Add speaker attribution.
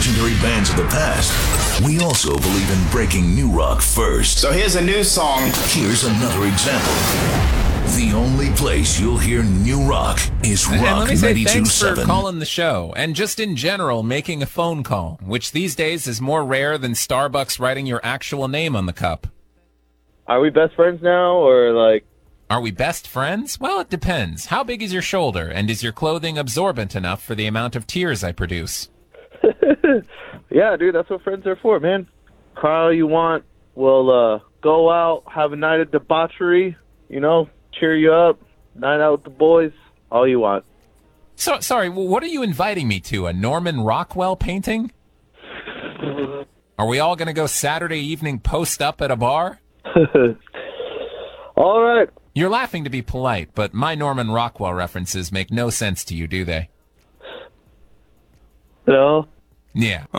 Speaker 1: legendary bands of the past, we also believe in breaking new rock first.
Speaker 2: So here's a new song.
Speaker 1: Here's another example. The only place you'll hear new rock is Rock 92.7.
Speaker 3: And let me say thanks for calling the show, and just in general, making a phone call, which these days is more rare than Starbucks writing your actual name on the cup.
Speaker 4: Are we best friends now, or like...
Speaker 3: Are we best friends? Well, it depends. How big is your shoulder, and is your clothing absorbent enough for the amount of tears I produce?
Speaker 4: Yeah, dude, that's what friends are for, man. Call you want. We'll go out, have a night of debauchery, you know, cheer you up, night out with the boys, all you want.
Speaker 3: So, sorry, what are you inviting me to, a Norman Rockwell painting? Are we all going to go Saturday evening post up at a bar?
Speaker 4: All right.
Speaker 3: You're laughing to be polite, but my Norman Rockwell references make no sense to you, do they?
Speaker 4: No.
Speaker 3: Yeah.